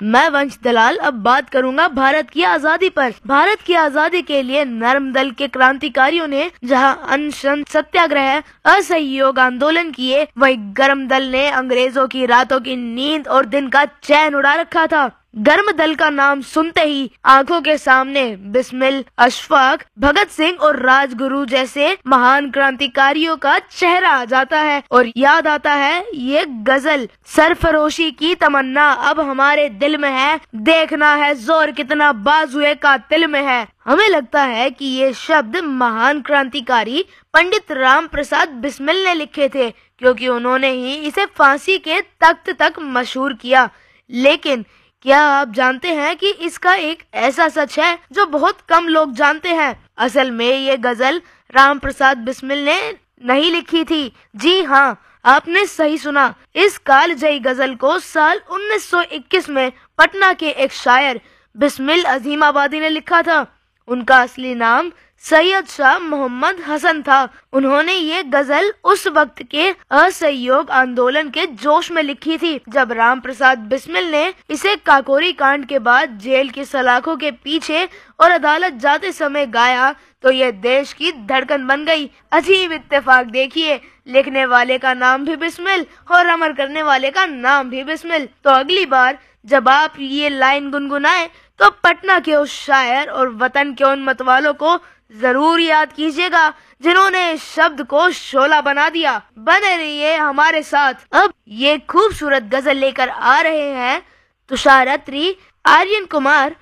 मैं वंश दलाल अब बात करूंगा भारत की आजादी पर। भारत की आजादी के लिए नर्म दल के क्रांतिकारियों ने जहां अनशन, सत्याग्रह, असहयोग आंदोलन किए, वहीं गर्म दल ने अंग्रेजों की रातों की नींद और दिन का चैन उड़ा रखा था। गर्म दल का नाम सुनते ही आंखों के सामने बिस्मिल, अशफाक, भगत सिंह और राजगुरु जैसे महान क्रांतिकारियों का चेहरा आ जाता है और याद आता है ये गजल, सरफरोशी की तमन्ना अब हमारे दिल में है, देखना है जोर कितना बाजुए कातिल में है। हमें लगता है कि ये शब्द महान क्रांतिकारी पंडित राम प्रसाद बिस्मिल ने लिखे थे, क्योंकि उन्होंने ही इसे फांसी के तख्त तक मशहूर किया। लेकिन क्या आप जानते हैं कि इसका एक ऐसा सच है जो बहुत कम लोग जानते हैं। असल में ये गजल राम प्रसाद बिस्मिल ने नहीं लिखी थी। जी हाँ, आपने सही सुना। इस कालजयी गजल को साल 1921 में पटना के एक शायर बिस्मिल अजीमाबादी ने लिखा था। उनका असली नाम सैयद शाह मोहम्मद हसन था। उन्होंने ये गजल उस वक्त के असहयोग आंदोलन के जोश में लिखी थी, जब राम प्रसाद बिस्मिल ने इसे काकोरी कांड के बाद जेल की सलाखों के पीछे और अदालत जाते समय गाया तो ये देश की धड़कन बन गई। अजीब इत्तेफाक देखिए, लिखने वाले का नाम भी बिस्मिल और अमर करने वाले का नाम भी बिस्मिल। तो अगली बार जब आप ये लाइन गुनगुनाएं तो पटना के उस शायर और वतन के उन मतवालों को जरूर याद कीजिएगा जिन्होंने इस शब्द को शोला बना दिया। बने रहिए हमारे साथ। अब ये खूबसूरत गजल लेकर आ रहे हैं तुषार अत्री, आर्यन कुमार